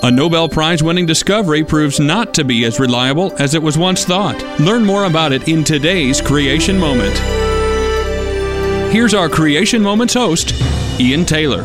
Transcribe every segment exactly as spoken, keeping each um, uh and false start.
A Nobel Prize-winning discovery proves not to be as reliable as it was once thought. Learn more about it in today's Creation Moment. Here's our Creation Moments host, Ian Taylor.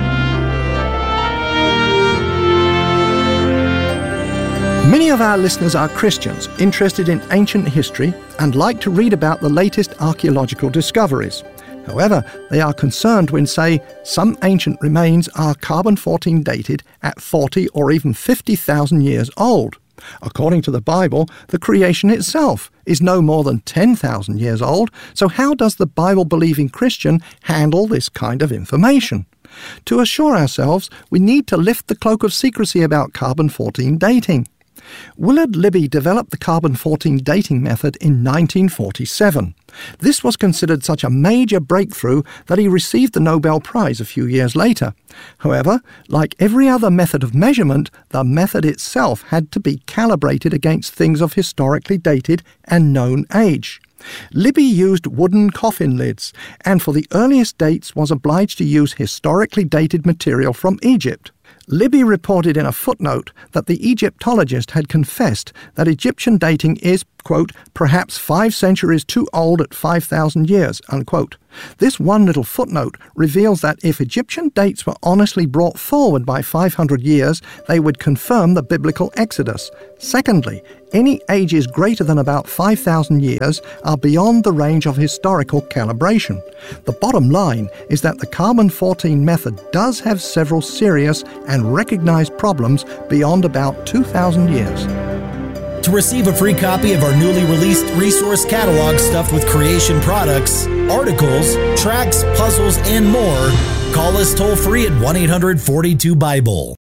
Many of our listeners are Christians interested in ancient history and like to read about the latest archaeological discoveries. However, they are concerned when, say, some ancient remains are carbon fourteen dated at forty or even fifty thousand years old. According to the Bible, the creation itself is no more than ten thousand years old, so how does the Bible-believing Christian handle this kind of information? To assure ourselves, we need to lift the cloak of secrecy about carbon fourteen dating. Willard Libby developed the carbon fourteen dating method in nineteen forty-seven. This was considered such a major breakthrough that he received the Nobel Prize a few years later. However, like every other method of measurement, the method itself had to be calibrated against things of historically dated and known age. Libby used wooden coffin lids, and for the earliest dates was obliged to use historically dated material from Egypt. Libby reported in a footnote that the Egyptologist had confessed that Egyptian dating is, quote, perhaps five centuries too old at five thousand years, unquote. This one little footnote reveals that if Egyptian dates were honestly brought forward by five hundred years, they would confirm the biblical Exodus. Secondly, any ages greater than about five thousand years are beyond the range of historical calibration. The bottom line is that the carbon fourteen method does have several serious and recognized problems beyond about two thousand years. To receive a free copy of our newly released resource catalog stuffed with creation products, articles, tracks, puzzles, and more, call us toll-free at one eight hundred forty-two Bible.